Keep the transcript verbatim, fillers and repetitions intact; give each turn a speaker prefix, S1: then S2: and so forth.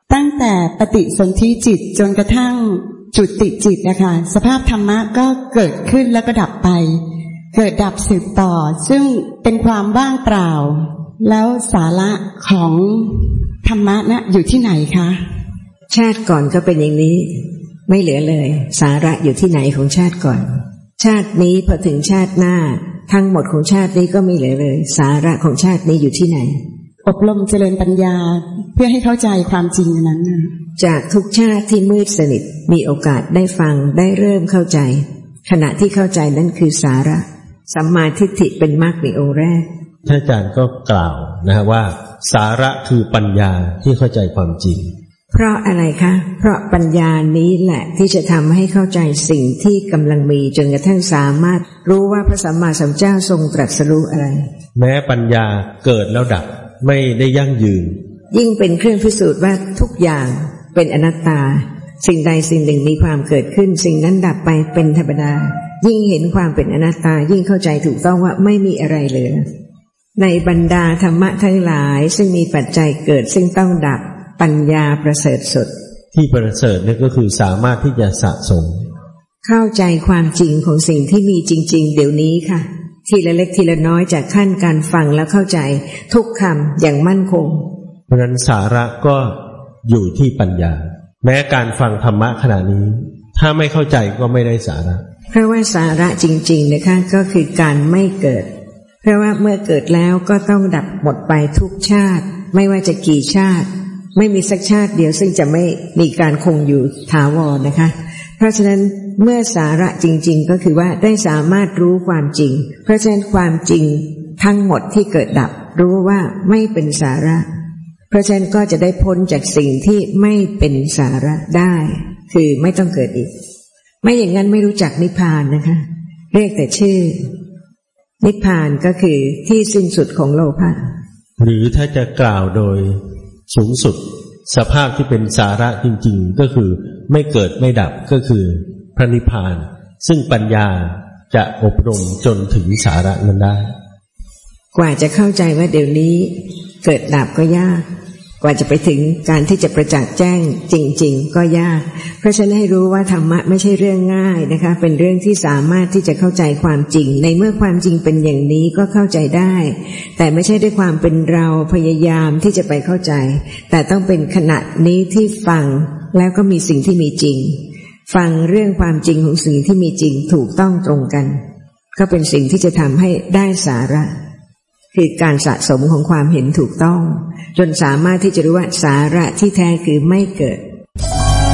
S1: ตั้งแต่ปฏิสนธิจิตจนกระทั่งจุติจิตนะคะสภาพธรรมะก็เกิดขึ้นแล้วก็ดับไปเกิดดับสืบต่อซึ่งเป็นความว่างเปล่าแล้วสาระของธรรมะนะอยู่ที่ไหนคะ
S2: ชาติก่อนก็เป็นอย่างนี้ไม่เหลือเลยสาระอยู่ที่ไหนของชาติก่อนชาตินี้พอถึงชาติหน้าทั้งหมดของชาตินี้ก็ไม่เหลือเลยสาระของชาตินี้อยู่ที่ไหน
S1: อบรมเจริญปัญญาเพื่อให้เข้าใจความจริงนั้น
S2: จากทุกชาติที่มืดสนิทมีโอกาสได้ฟังได้เริ่มเข้าใจขณะที่เข้าใจนั้นคือสาระสัมมาทิฏฐิเป็นมรรคในองค์แรก
S3: ท่านอาจารย์ก็กล่าวนะฮะว่าสาระคือปัญญาที่เข้าใจความจริง
S2: เพราะอะไรคะเพราะปัญญานี้แหละที่จะทำให้เข้าใจสิ่งที่กำลังมีจนกระทั่งสามารถรู้ว่าพระสัมมาสัมพุทธเจ้าทรงตรัสรู้อะไร
S3: แม้ปัญญาเกิดแล้วดับไม่ได้ยั่งยืน
S2: ยิ่งเป็นเครื่องพิสูจน์ว่าทุกอย่างเป็นอนัตตาสิ่งใดสิ่งหนึ่งมีความเกิดขึ้นสิ่งนั้นดับไปเป็นธรรมดายิ่งเห็นความเป็นอนัตตายิ่งเข้าใจถูกต้องว่าไม่มีอะไรเหลือในบรรดาธรรมะทั้งหลายซึ่งมีปัจจัยเกิดซึ่งต้องดับปัญญาประเสริฐสุด
S3: ที่ประเสริฐนี่ก็คือสามารถที่จะสะสม
S2: เข้าใจความจริงของสิ่งที่มีจริงๆเดี๋ยวนี้ค่ะทีละเล็กทีละน้อยจากขั้นการฟังแล้วเข้าใจทุกคำอย่างมั่นคง
S3: เพราะนั้นสาระก็อยู่ที่ปัญญาแม้การฟังธรรมะขณะนี้ถ้าไม่เข้าใจก็ไม่ได้สาระ
S2: เพราะว่าสาระจริงๆนะคะก็คือการไม่เกิดเพราะว่าเมื่อเกิดแล้วก็ต้องดับหมดไปทุกชาติไม่ว่าจะกี่ชาติไม่มีสักชาติเดียวซึ่งจะไม่มีการคงอยู่ถาวรนะคะเพราะฉะนั้นเมื่อสาระจริงๆก็คือว่าได้สามารถรู้ความจริงเพราะฉะนั้นความจริงทั้งหมดที่เกิดดับรู้ว่าไม่เป็นสาระเพราะฉะนั้นก็จะได้พ้นจากสิ่งที่ไม่เป็นสาระได้คือไม่ต้องเกิดอีกไม่อย่างนั้นไม่รู้จักนิพพานนะคะเรียกแต่ชื่อนิพพานก็คือที่สิ้นสุดของโลภะ
S3: หรือถ้าจะกล่าวโดยสูงสุดสภาพที่เป็นสาระจริงๆก็คือไม่เกิดไม่ดับก็คือพระนิพพานซึ่งปัญญาจะอบรมจนถึงสาระนั้นได้
S2: กว่าจะเข้าใจว่าเดี๋ยวนี้เกิดดับก็ยากกว่าจะไปถึงการที่จะประจักษ์แจ้งจริงๆก็ยากเพราะฉะนั้นให้รู้ว่าธรรมะไม่ใช่เรื่องง่ายนะคะเป็นเรื่องที่สามารถที่จะเข้าใจความจริงในเมื่อความจริงเป็นอย่างนี้ก็เข้าใจได้แต่ไม่ใช่ด้วยความเป็นเราพยายามที่จะไปเข้าใจแต่ต้องเป็นขณะนี้ที่ฟังแล้วก็มีสิ่งที่มีจริงฟังเรื่องความจริงของสิ่งที่มีจริงถูกต้องตรงกันก็เป็นสิ่งที่จะทำให้ได้สาระคือการสะสมของความเห็นถูกต้องจนสามารถที่จะรู้ว่าสาระที่แท้คือไม่เกิด